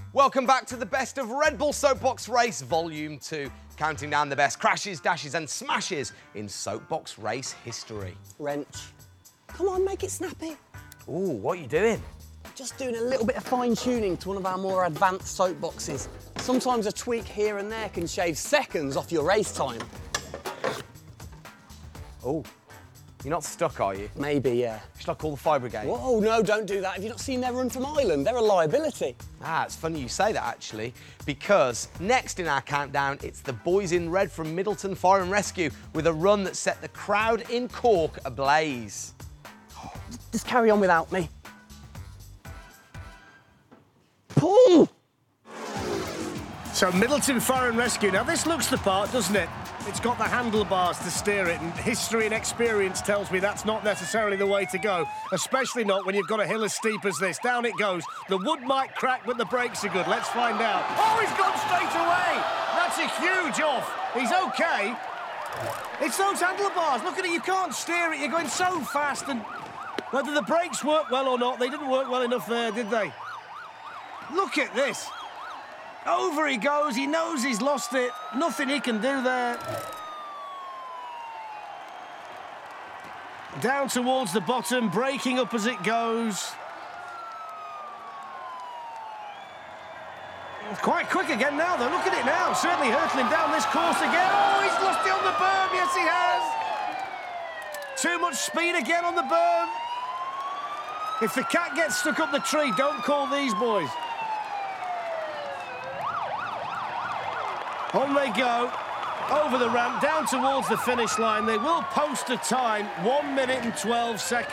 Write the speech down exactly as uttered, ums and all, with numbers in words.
Welcome back to the best of Red Bull Soapbox Race Volume two, counting down the best crashes, dashes and smashes in Soapbox Race history. Wrench. Come on, make it snappy. Ooh, what are you doing? Just doing a little bit of fine-tuning to one of our more advanced soapboxes. Sometimes a tweak here and there can shave seconds off your race time. Oh, you're not stuck, are you? Maybe, yeah. Should I call the fire brigade? Whoa, no, don't do that. Have you not seen their run from Ireland? They're a liability. Ah, it's funny you say that, actually, because next in our countdown, it's the boys in red from Middleton Fire and Rescue with a run that set the crowd in Cork ablaze. Just carry on without me. Pull! So Middleton Fire and Rescue. Now this looks the part, doesn't it? It's got the handlebars to steer it, and history and experience tells me that's not necessarily the way to go, especially not when you've got a hill as steep as this. Down it goes. The wood might crack, but the brakes are good. Let's find out. Oh, he's gone straight away. That's a huge off. He's okay. It's those handlebars. Look at it. You can't steer it. You're going so fast, and whether the brakes work well or not, they didn't work well enough there, did they? Look at this. Over he goes, he knows he's lost it. Nothing he can do there. Down towards the bottom, breaking up as it goes. Quite quick again now, though. Look at it now. Certainly hurtling down this course again. Oh, he's lost it on the berm. Yes, he has. Too much speed again on the berm. If the cat gets stuck up the tree, don't call these boys. On they go, over the ramp, down towards the finish line. They will post a time, one minute and twelve seconds.